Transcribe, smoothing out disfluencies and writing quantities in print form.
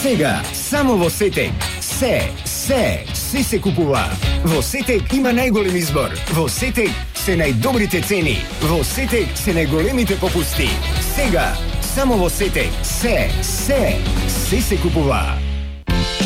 Сега, само во Сетек. Се се купува. Во Сетек има најголем избор. Во Сетек се најдобрите цени. Во Сетек се најголемите попусти. Сега, само во Сетек. Се се купува.